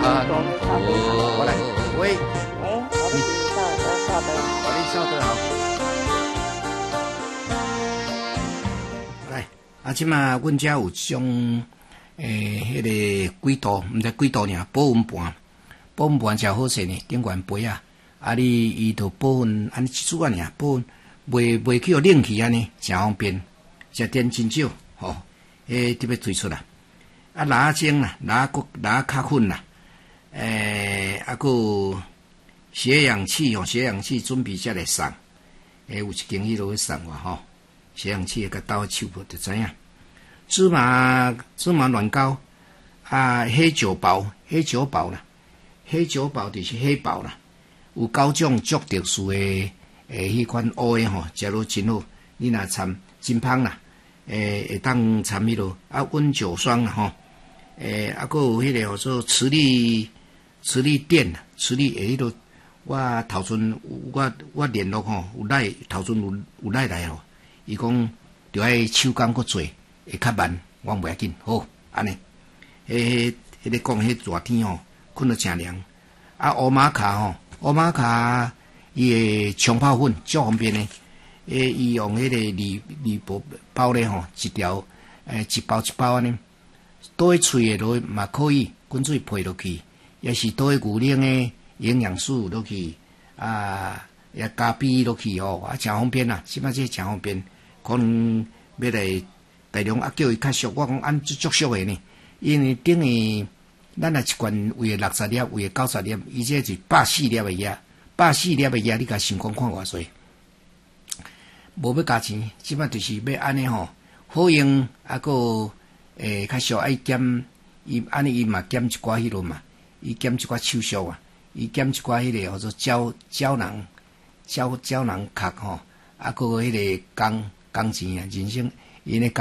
我来，喂， 你稍等， 你稍等好。来，即马阮遮有种迄个几度，毋知几度尔，保温盘，保温盘真好势呢，顶悬杯啊，伊就保温，安尼一煮啊尔，保温，袂去互冷去安尼，真方便，食电真少，吼，特别推出啦。拿精啦，拿咖粉啦，有血氧器哦，血氧器准备才来送，有一间迄落去送我吼，血氧器甲倒手无就知影。芝麻软膏黑酒包啦，黑酒包就是黑宝啦，有9种足特殊的迄款乌的吼，食落真好，你若掺真芳啦，会当掺迄落温酒霜啦吼。还有迄个叫做磁力垫，磁力迄落，我头阵我联络吼，有来头阵有来吼，伊讲着爱手工搁做，会较慢，我袂要紧，好安尼。迄个讲迄热天吼，困得真凉。乌马卡伊的冲泡粉足方便的，伊用迄个铝包咧吼，一条一包一包安尼。倒喺喙的落嘛可以，滚水配落去，也是倒喺牛奶的营养素落去，也加比落去哦，真方便啦，即摆这真方便。可能要来大量叫伊较俗，我讲按足俗的呢，因为等于咱一罐为60粒，为90粒，伊这是140粒的药，140粒的药，你甲想看偌济？无要加钱，即摆就是要安尼吼，好用个。较俗爱减，伊安尼伊嘛减一寡迄落嘛，伊减一寡手续啊，伊减一寡迄个叫做胶囊壳吼，个迄个工钱啊，人生因为